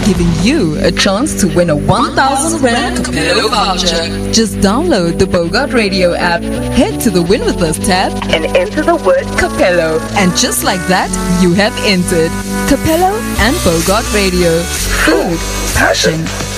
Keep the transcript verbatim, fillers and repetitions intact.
giving you a chance to win a one thousand Rand Capello voucher. Just download the Bogart Radio app, head to the Win With Us tab, and enter the word Capello. And just like that, you have entered Capello and Bogart Radio. Food, passion,